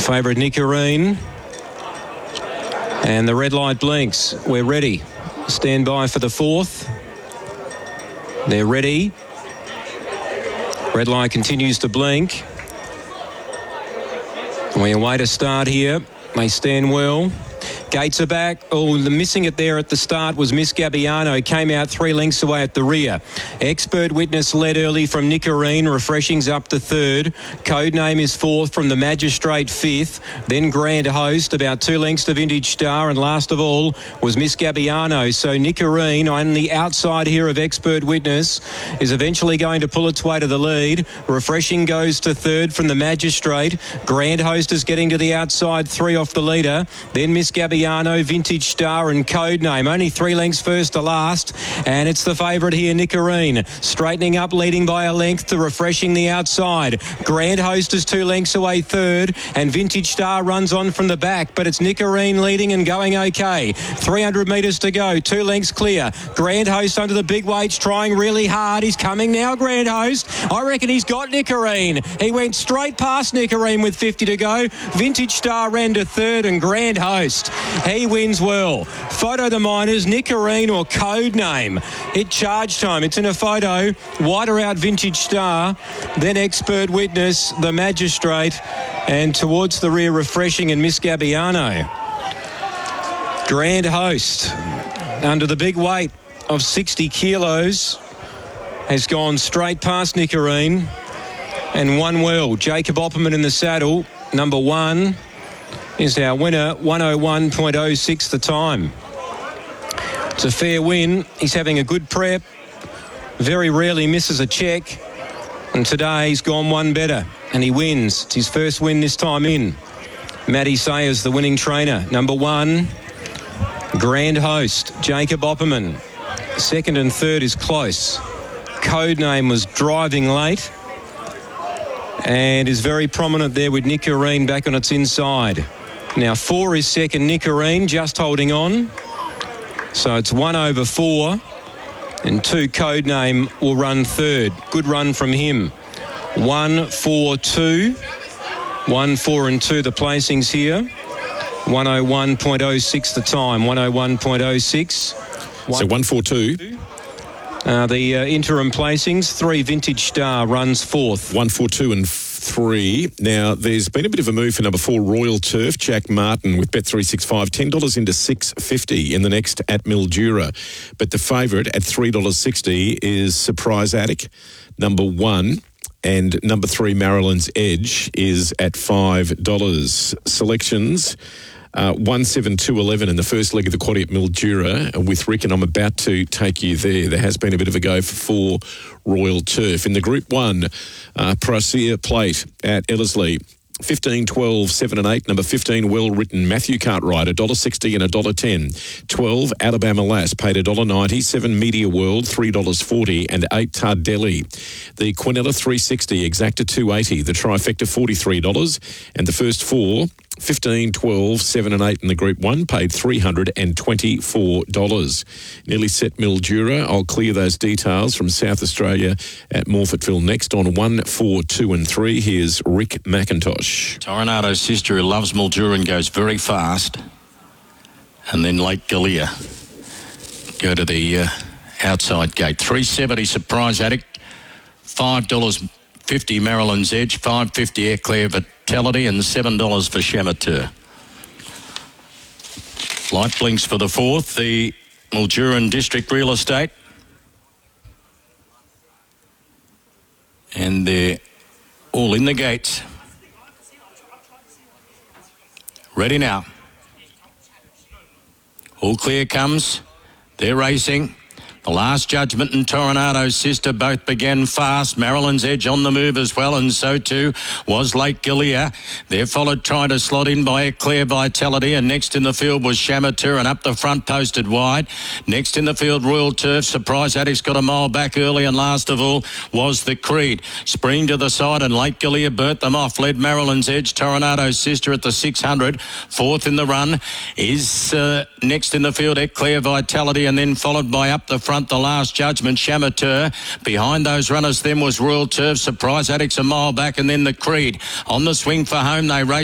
Favourite Nicorine. And the red light blinks. We're ready. Stand by for the fourth. They're ready. Red light continues to blink. We await a start here. They stand well. Gates are back. Oh, the missing it there at the start was Miss Gabbiano. Came out 3 lengths away at the rear. Expert Witness led early from Nicorine. Refreshing's up to third. Codename is fourth from the Magistrate fifth. Then Grand Host about 2 lengths to Vintage Star. And last of all was Miss Gabbiano. So Nicorine on the outside here of Expert Witness is eventually going to pull its way to the lead. Refreshing goes to third from the Magistrate. Grand Host is getting to the outside, 3 off the leader. Then Miss Gabbiano, Vintage Star and Codename. Only 3 lengths first to last. And it's the favourite here, Nicorine. Straightening up, leading by a length to Refreshing the outside. Grand Host is 2 lengths away third. And Vintage Star runs on from the back. But it's Nicorine leading and going okay. 300 metres to go. 2 lengths clear. Grand Host under the big weights trying really hard. He's coming now, Grand Host. I reckon he's got Nicorine. He went straight past Nicorine with 50 to go. Vintage Star ran to third and Grand Host. He wins well. Photo the Miners, Nicorine or Codename. Hit charge time. It's in a photo. Wider out Vintage Star. Then Expert Witness, the Magistrate. And towards the rear, Refreshing and Miss Gabbiano. Grand Host, under the big weight of 60 kilos, has gone straight past Nicorine and won well. Jacob Opperman in the saddle, number 1. Is our winner, 101.06 the time. It's a fair win. He's having a good prep. Very rarely misses a check. And today he's gone one better and he wins. It's his first win this time in. Matty Sayers, the winning trainer. Number 1, Grand Host, Jacob Opperman. Second and third is close. Codename was driving late and is very prominent there with Nicorine back on its inside. Now 4 is second, Nicorine just holding on. So it's 1 over 4 and 2 Codename will run third. Good run from him. 1, 4, 2. 1, 4 and 2 the placings here. 101.06 the time. 101.06. So 1, 4, 2. The interim placings, 3 Vintage Star runs fourth. 1, 4, 2 and 3. Now, there's been a bit of a move for number 4, Royal Turf. Jack Martin with Bet365, $10 into $6.50 in the next at Mildura. But the favourite at $3.60 is Surprise Attic, number 1. And number 3, Maryland's Edge, is at $5. Selections, 1, 7, 2, 11 in the first leg of the quaddy at Mildura with Rick, and I'm about to take you there. There has been a bit of a go for 4 Royal Turf. In the Group 1, Procea Plate at Ellerslie, 15, 12, 7 and 8. Number 15, Well Written, Matthew Cartwright, $1.60 and $1.10. 12, Alabama Lass, paid $1.90. 7, Media World, $3.40 and 8, Tardelli. The Quinella 360, Exacta $2.80. The Trifecta, $43. And the first 4, 15, 12, 7 and 8 in the Group 1, paid $324. Nearly set Mildura. I'll clear those details from South Australia at Morphettville next on 1, 4, 2 and 3. Here's Rick McIntosh. Toronado's sister who loves Mildura and goes very fast. And then Lake Gallia go to the outside gate. $3.70 Surprise Attic, $5.50 Maryland's Edge, $5.50 Eclair Vitality and $7 for Chamateur. Light blinks for the fourth, the Milduran District Real Estate. And they're all in the gates. Ready now. All clear comes. They're racing. The Last Judgment and Toronado's sister both began fast. Maryland's Edge on the move as well, and so too was Lake Gallia. They're followed, trying to slot in by Eclair Vitality, and next in the field was Chamateur, and up the front posted wide. Next in the field, Royal Turf. Surprise Addict's got a mile back early, and last of all was the Creed. Spring to the side, and Lake Gallia burnt them off. Led Maryland's Edge, Toronado's sister at the 600. Fourth in the run is next in the field, Eclair Vitality, and then followed by up the front, the Last Judgment, Chamateur. Behind those runners then was Royal Turf. Surprise Addicts a mile back, and then the Creed. On the swing for home, they race